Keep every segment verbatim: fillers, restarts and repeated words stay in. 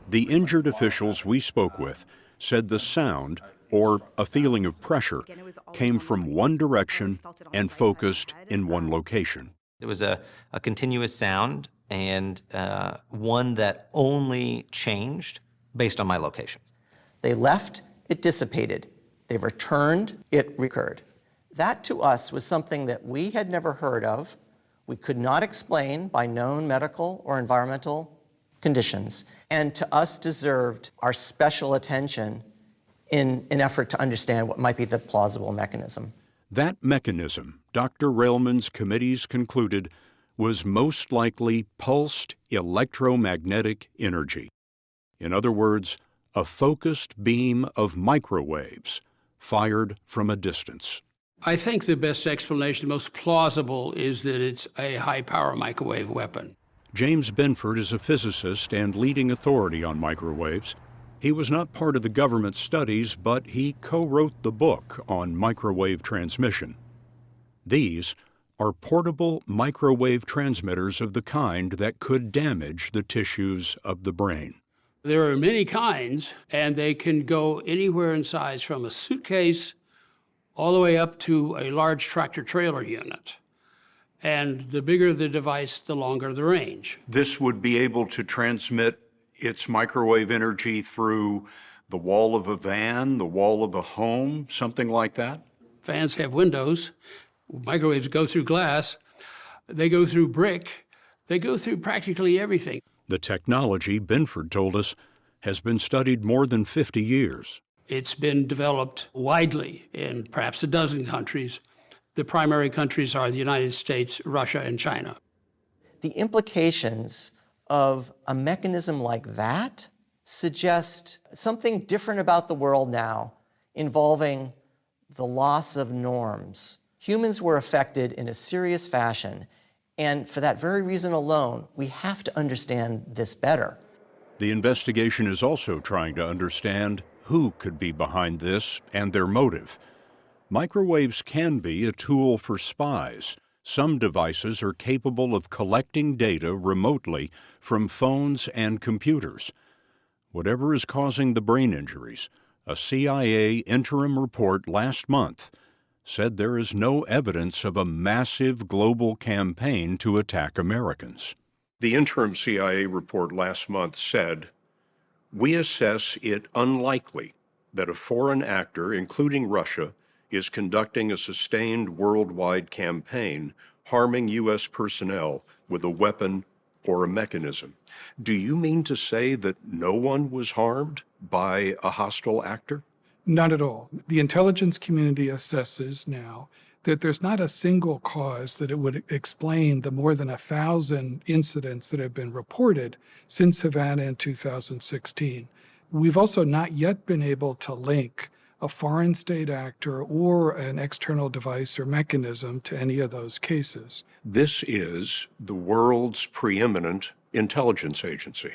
The injured officials we spoke with said the sound, or a feeling of pressure, came from one direction and focused in one location. It was a, a continuous sound and uh, one that only changed based on my locations. They left, it dissipated. They returned, it recurred. That to us was something that we had never heard of, we could not explain by known medical or environmental conditions, and to us deserved our special attention in an effort to understand what might be the plausible mechanism. That mechanism, Doctor Railman's committees concluded, was most likely pulsed electromagnetic energy. In other words, a focused beam of microwaves fired from a distance. I think the best explanation, the most plausible, is that it's a high-power microwave weapon. James Binford is a physicist and leading authority on microwaves. He was not part of the government studies, but he co-wrote the book on microwave transmission. These are portable microwave transmitters of the kind that could damage the tissues of the brain. There are many kinds, and they can go anywhere in size from a suitcase all the way up to a large tractor-trailer unit. And the bigger the device, the longer the range. This would be able to transmit its microwave energy through the wall of a van, the wall of a home, something like that? Vans have windows. Microwaves go through glass. They go through brick. They go through practically everything. The technology, Binford told us, has been studied more than fifty years. It's been developed widely in perhaps a dozen countries. The primary countries are the United States, Russia, and China. The implications of a mechanism like that suggest something different about the world now involving the loss of norms. Humans were affected in a serious fashion, and for that very reason alone, we have to understand this better. The investigation is also trying to understand who could be behind this and their motive. Microwaves can be a tool for spies. Some devices are capable of collecting data remotely from phones and computers. Whatever is causing the brain injuries, a C I A interim report last month said there is no evidence of a massive global campaign to attack Americans. The interim C I A report last month said, "We assess it unlikely that a foreign actor, including Russia, is conducting a sustained worldwide campaign harming U S personnel with a weapon or a mechanism." Do you mean to say that no one was harmed by a hostile actor? Not at all. The intelligence community assesses now that there's not a single cause that it would explain the more than a thousand incidents that have been reported since Havana in two thousand sixteen. We've also not yet been able to link a foreign state actor or an external device or mechanism to any of those cases. This is the world's preeminent intelligence agency.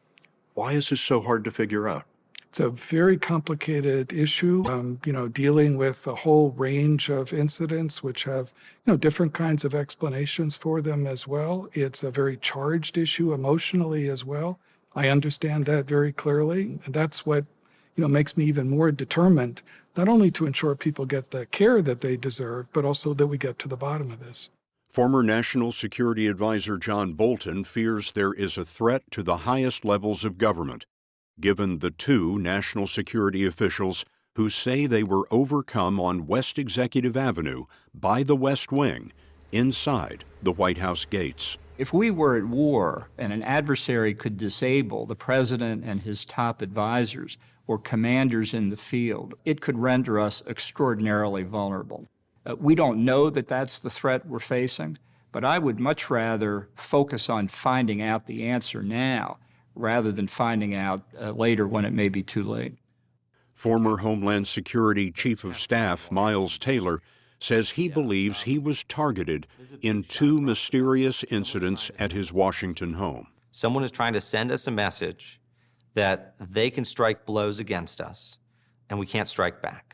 Why is this so hard to figure out? It's a very complicated issue, um, you know, dealing with a whole range of incidents which have, you know, different kinds of explanations for them as well. It's a very charged issue emotionally as well. I understand that very clearly. And that's what, you know, makes me even more determined, not only to ensure people get the care that they deserve, but also that we get to the bottom of this. Former National Security Advisor John Bolton fears there is a threat to the highest levels of government, given the two national security officials who say they were overcome on West Executive Avenue by the West Wing inside the White House gates. If we were at war and an adversary could disable the president and his top advisors or commanders in the field, it could render us extraordinarily vulnerable. Uh, we don't know that that's the threat we're facing, but I would much rather focus on finding out the answer now rather than finding out uh, later when it may be too late. Former Homeland Security Chief of Staff Miles Taylor says he believes he was targeted in two mysterious incidents at his Washington home. Someone is trying to send us a message that they can strike blows against us, and we can't strike back.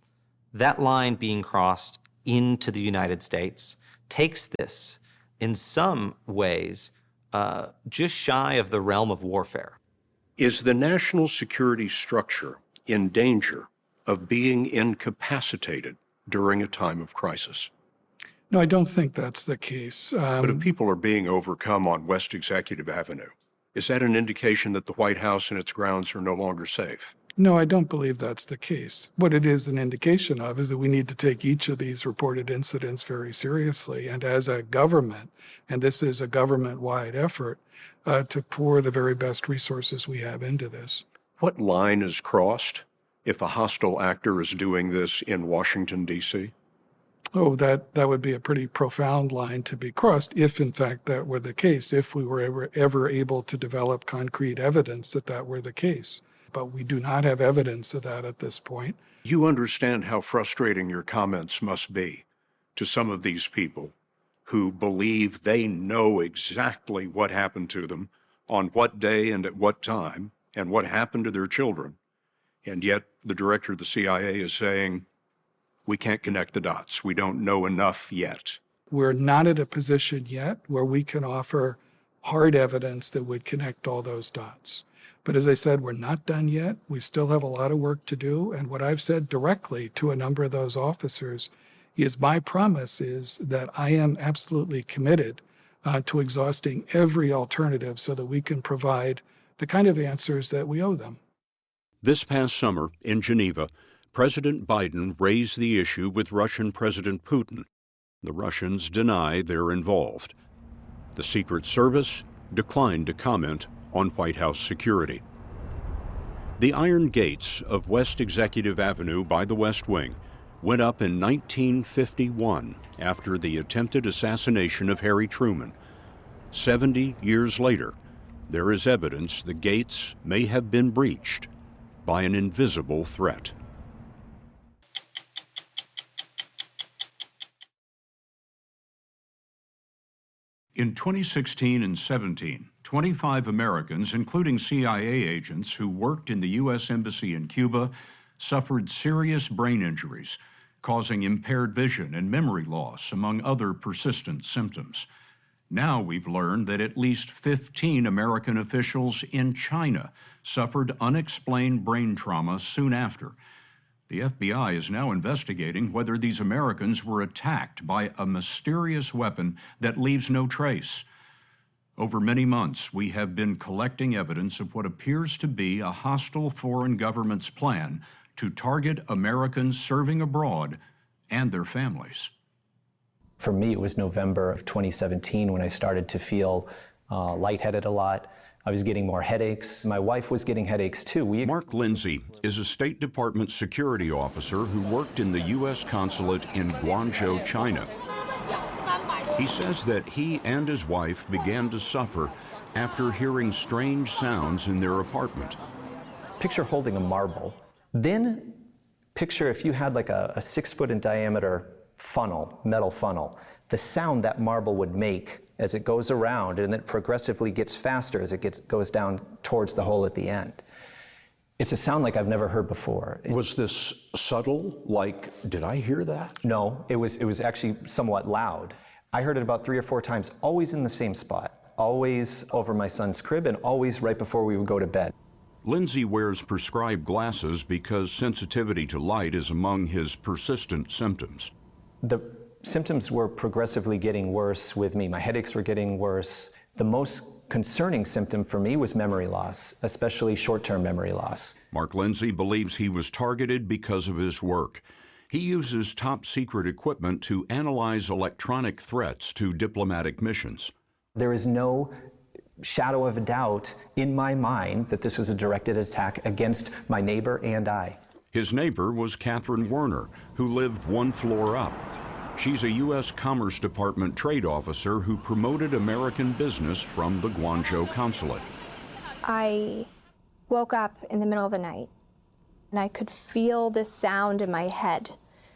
That line being crossed into the United States takes this, in some ways, uh, just shy of the realm of warfare. Is the national security structure in danger of being incapacitated during a time of crisis? No, I don't think that's the case. Um, But if people are being overcome on West Executive Avenue, is that an indication that the White House and its grounds are no longer safe? No, I don't believe that's the case. What it is an indication of is that we need to take each of these reported incidents very seriously. And as a government, and this is a government-wide effort, uh, to pour the very best resources we have into this. What line is crossed if a hostile actor is doing this in Washington, D C? Oh, that, that would be a pretty profound line to be crossed if, in fact, that were the case, if we were ever, ever able to develop concrete evidence that that were the case. But we do not have evidence of that at this point. You understand how frustrating your comments must be to some of these people who believe they know exactly what happened to them, on what day and at what time, and what happened to their children. And yet the director of the C I A is saying, we can't connect the dots. We don't know enough yet. We're not at a position yet where we can offer hard evidence that would connect all those dots. But as I said, we're not done yet. We still have a lot of work to do. And what I've said directly to a number of those officers is my promise is that I am absolutely committed uh, to exhausting every alternative so that we can provide the kind of answers that we owe them. This past summer in Geneva, President Biden raised the issue with Russian President Putin. The Russians deny they're involved. The Secret Service declined to comment on White House security. The iron gates of West Executive Avenue by the West Wing went up in nineteen fifty-one after the attempted assassination of Harry Truman. Seventy years later, there is evidence the gates may have been breached by an invisible threat. In twenty sixteen and seventeen, twenty-five Americans, including C I A agents who worked in the U S Embassy in Cuba, suffered serious brain injuries, causing impaired vision and memory loss, among other persistent symptoms. Now we've learned that at least fifteen American officials in China suffered unexplained brain trauma soon after. The F B I is now investigating whether these Americans were attacked by a mysterious weapon that leaves no trace. Over many months, we have been collecting evidence of what appears to be a hostile foreign government's plan to target Americans serving abroad and their families. For me, it was November of twenty seventeen when I started to feel uh, lightheaded a lot. I was getting more headaches. My wife was getting headaches too. We Mark Lindsay is a State Department security officer who worked in the U S consulate in Guangzhou, China. He says that he and his wife began to suffer after hearing strange sounds in their apartment. Picture holding a marble. Then picture if you had like a, a six foot in diameter funnel, metal funnel, the sound that marble would make as it goes around, and it progressively gets faster as it gets, goes down towards the hole at the end. It's a sound like I've never heard before. Was this subtle? Like, did I hear that? No, it was, it was actually somewhat loud. I heard it about three or four times, always in the same spot, always over my son's crib, and always right before we would go to bed. Lindsay wears prescribed glasses because sensitivity to light is among his persistent symptoms. The symptoms were progressively getting worse with me. My headaches were getting worse. The most concerning symptom for me was memory loss, especially short-term memory loss. Mark Lindsay believes he was targeted because of his work. He uses top-secret equipment to analyze electronic threats to diplomatic missions. There is no shadow of a doubt in my mind that this was a directed attack against my neighbor and I. His neighbor was Catherine Werner, who lived one floor up. She's a U S Commerce Department trade officer who promoted American business from the Guangzhou consulate. I woke up in the middle of the night, and I could feel this sound in my head.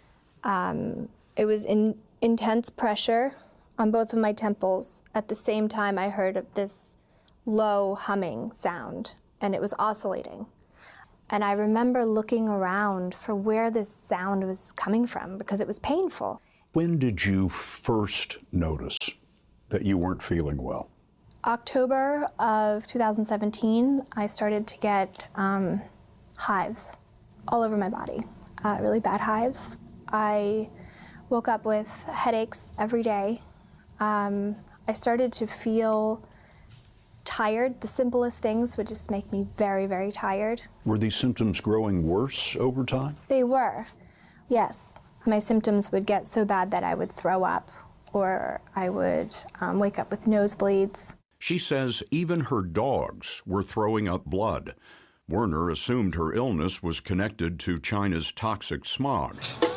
Um, it was in intense pressure on both of my temples. At the same time, I heard this low humming sound, and it was oscillating. And I remember looking around for where this sound was coming from because it was painful. When did you first notice that you weren't feeling well? October of two thousand seventeen, I started to get um, hives all over my body, uh, really bad hives. I woke up with headaches every day. Um, I started to feel tired. The simplest things would just make me very, very tired. Were these symptoms growing worse over time? They were, yes. My symptoms would get so bad that I would throw up, or I would um, wake up with nosebleeds. She says even her dogs were throwing up blood. Werner assumed her illness was connected to China's toxic smog.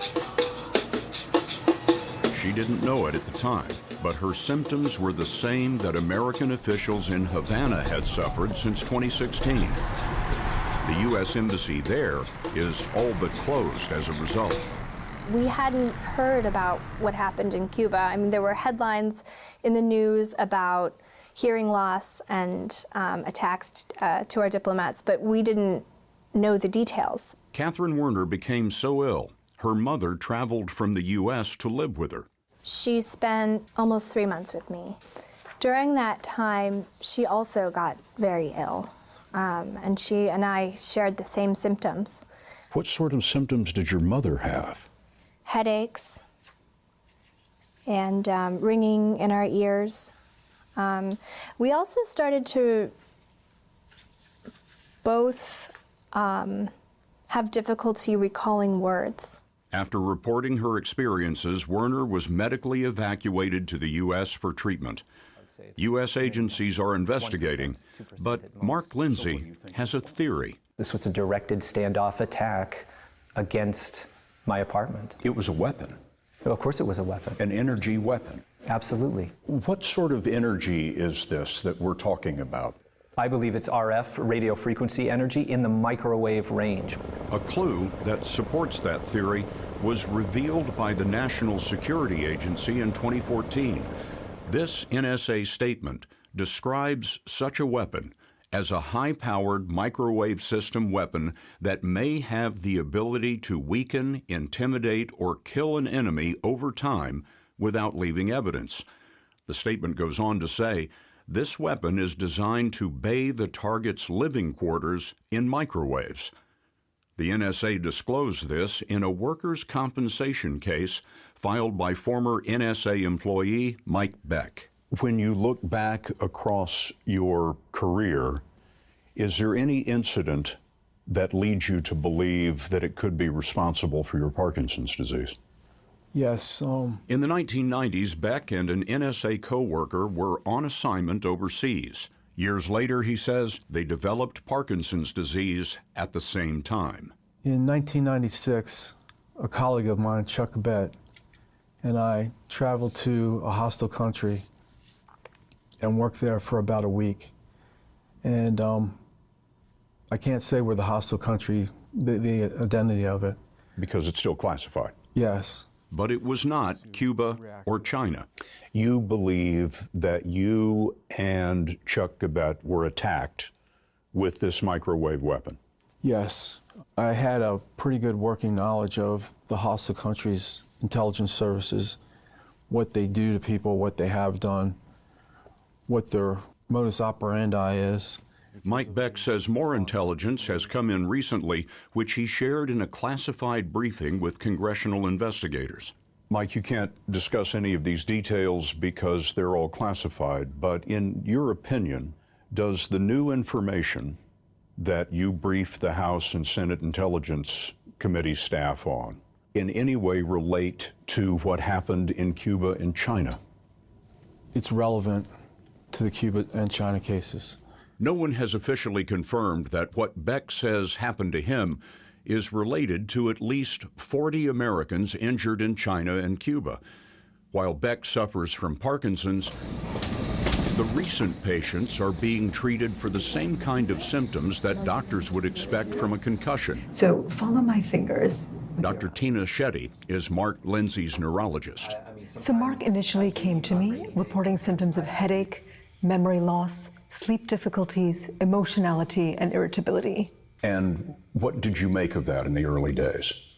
She didn't know it at the time, but her symptoms were the same that American officials in Havana had suffered since twenty sixteen. The U S Embassy there is all but closed as a result. We hadn't heard about what happened in Cuba. I mean, there were headlines in the news about hearing loss and um, attacks uh, to our diplomats, but we didn't know the details. Catherine Werner became so ill, her mother traveled from the U S to live with her. She spent almost three months with me. During that time, she also got very ill, um, and she and I shared the same symptoms. What sort of symptoms did your mother have? Headaches and um, ringing in our ears. Um, we also started to both um, have difficulty recalling words. After reporting her experiences, Werner was medically evacuated to the U S for treatment. U S agencies are investigating, but Mark Lindsay has a theory. This was a directed standoff attack against my apartment. It was a weapon. Of course it was a weapon. An energy weapon. Absolutely. What sort of energy is this that we're talking about? I believe it's R F, radio frequency energy, in the microwave range. A clue that supports that theory was revealed by the National Security Agency in twenty fourteen. This N S A statement describes such a weapon as a high-powered microwave system weapon that may have the ability to weaken, intimidate, or kill an enemy over time without leaving evidence. The statement goes on to say, this weapon is designed to bathe the target's living quarters in microwaves. The N S A disclosed this in a workers' compensation case filed by former N S A employee Mike Beck. When you look back across your career, is there any incident that leads you to believe that it could be responsible for your Parkinson's disease? Yes. Um... In the nineteen nineties, Beck and an N S A co-worker were on assignment overseas. Years later, he says, they developed Parkinson's disease at the same time. In nineteen ninety-six, a colleague of mine, Chuck Bett, and I traveled to a hostile country and worked there for about a week. And um, I can't say we're the hostile country, the, the identity of it. Because it's still classified. Yes. But it was not Cuba or China. You believe that you and Chuck Bett were attacked with this microwave weapon? Yes. I had a pretty good working knowledge of the hostile country's intelligence services, what they do to people, what they have done, what their modus operandi is. Mike Beck says more intelligence has come in recently, which he shared in a classified briefing with congressional investigators. Mike, you can't discuss any of these details because they're all classified, but in your opinion, does the new information that you briefed the House and Senate Intelligence Committee staff on in any way relate to what happened in Cuba and China? It's relevant to the Cuba and China cases. No one has officially confirmed that what Beck says happened to him is related to at least forty Americans injured in China and Cuba. While Beck suffers from Parkinson's, the recent patients are being treated for the same kind of symptoms that doctors would expect from a concussion. So follow my fingers. Doctor Tina Shetty is Mark Lindsay's neurologist. So Mark initially came to me reporting symptoms of headache, memory loss, sleep difficulties, emotionality, and irritability. And what did you make of that in the early days?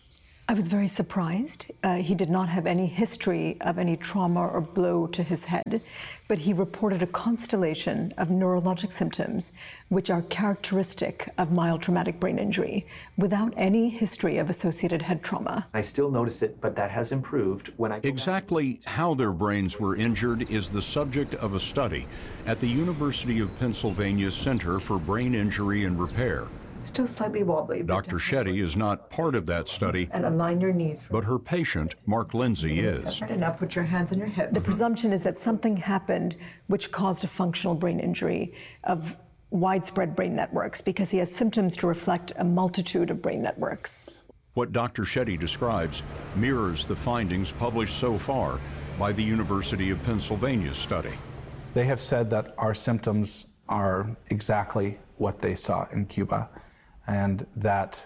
I was very surprised. Uh, he did not have any history of any trauma or blow to his head, but he reported a constellation of neurologic symptoms which are characteristic of mild traumatic brain injury without any history of associated head trauma. I still notice it, but that has improved when I... Exactly how their brains were injured is the subject of a study at the University of Pennsylvania Center for Brain Injury and Repair. Still slightly wobbly. Doctor Shetty is not part of that study, And align your knees. but her patient, Mark Lindsay, is. And now put your hands on your hips. The presumption is that something happened which caused a functional brain injury of widespread brain networks, because he has symptoms to reflect a multitude of brain networks. What Doctor Shetty describes mirrors the findings published so far by the University of Pennsylvania study. They have said that our symptoms are exactly what they saw in Cuba, and that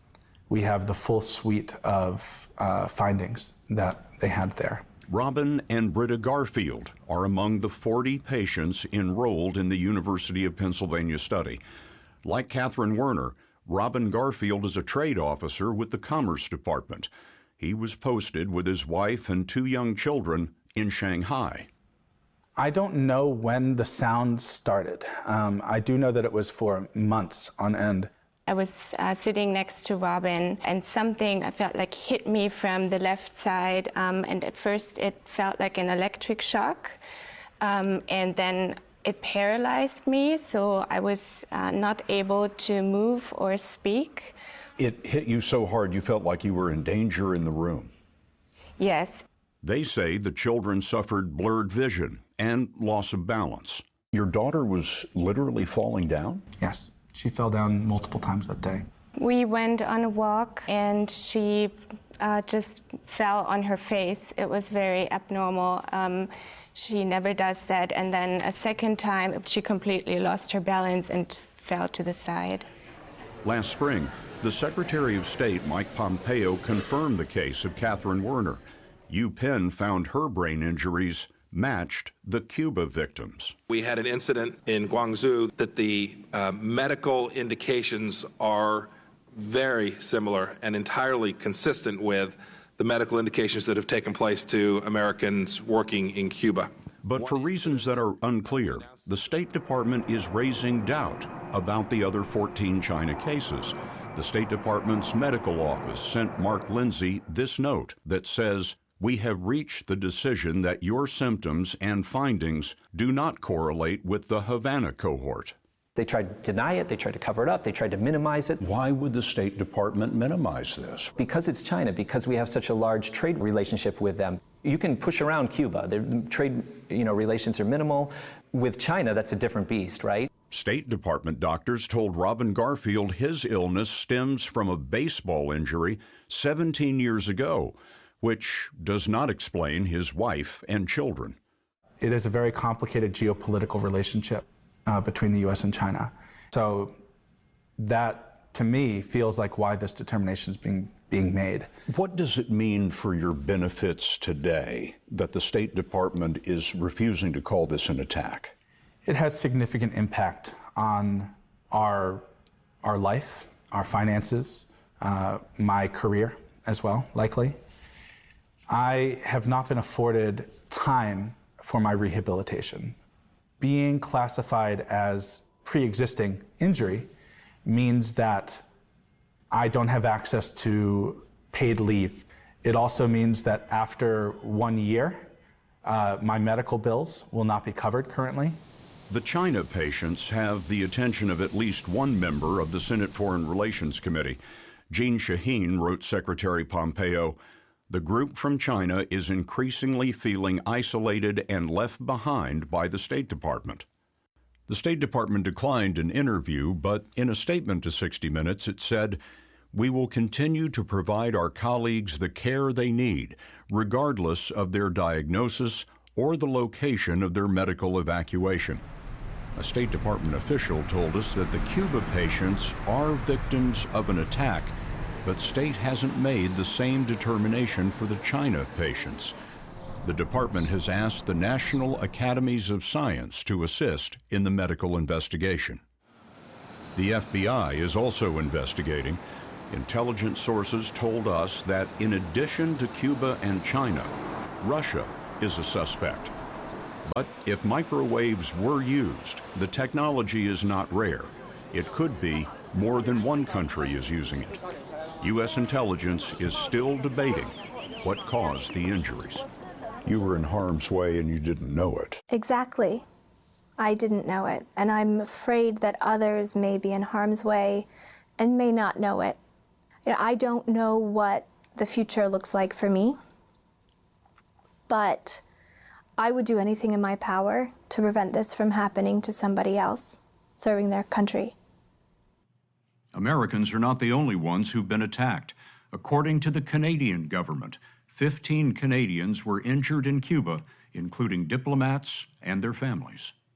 we have the full suite of uh, findings that they had there. Robin and Britta Garfield are among the forty patients enrolled in the University of Pennsylvania study. Like Catherine Werner, Robin Garfield is a trade officer with the Commerce Department. He was posted with his wife and two young children in Shanghai. I don't know when the sound started. Um, I do know that it was for months on end. I was uh, sitting next to Robin, and something I felt like hit me from the left side, um, and at first it felt like an electric shock, um, and then it paralyzed me, so I was uh, not able to move or speak. It hit you so hard you felt like you were in danger in the room. Yes. They say the children suffered blurred vision and loss of balance. Your daughter was literally falling down? Yes, she fell down multiple times that day. We went on a walk, and she uh, just fell on her face. It was very abnormal. Um, she never does that. And then a second time, she completely lost her balance and just fell to the side. Last spring, the Secretary of State, Mike Pompeo, confirmed the case of Catherine Werner. UPenn found her brain injuries matched the Cuba victims. We had an incident in Guangzhou that the uh, medical indications are very similar and entirely consistent with the medical indications that have taken place to Americans working in Cuba. But for reasons that are unclear, the State Department is raising doubt about the other fourteen China cases. The State Department's medical office sent Mark Lindsay this note that says, "We have reached the decision that your symptoms and findings do not correlate with the Havana cohort." They tried to deny it, they tried to cover it up, they tried to minimize it. Why would the State Department minimize this? Because it's China, because we have such a large trade relationship with them. You can push around Cuba. The trade, you know, relations are minimal. With China, that's a different beast, right? State Department doctors told Robin Garfield his illness stems from a baseball injury seventeen years ago, which does not explain his wife and children. It is a very complicated geopolitical relationship uh, between the U S and China. So that, to me, feels like why this determination is being, being made. What does it mean for your benefits today that the State Department is refusing to call this an attack? It has significant impact on our, our life, our finances, uh, my career as well, likely. I have not been afforded time for my rehabilitation. Being classified as pre-existing injury means that I don't have access to paid leave. It also means that after one year, uh, my medical bills will not be covered currently. The China patients have the attention of at least one member of the Senate Foreign Relations Committee. Jean Shaheen wrote Secretary Pompeo, "The group from China is increasingly feeling isolated and left behind by the State Department." The State Department declined an interview, but in a statement to sixty minutes, it said, "We will continue to provide our colleagues the care they need, regardless of their diagnosis or the location of their medical evacuation." A State Department official told us that the Cuba patients are victims of an attack, but state hasn't made the same determination for the China patients. The department has asked the National Academies of Science to assist in the medical investigation. The F B I is also investigating. Intelligence sources told us that in addition to Cuba and China, Russia is a suspect. But if microwaves were used, the technology is not rare. It could be more than one country is using it. U S intelligence is still debating what caused the injuries. You were in harm's way and you didn't know it. Exactly. I didn't know it, and I'm afraid that others may be in harm's way and may not know it. You know, I don't know what the future looks like for me, but I would do anything in my power to prevent this from happening to somebody else serving their country. Americans are not the only ones who've been attacked. According to the Canadian government, fifteen Canadians were injured in Cuba, including diplomats and their families.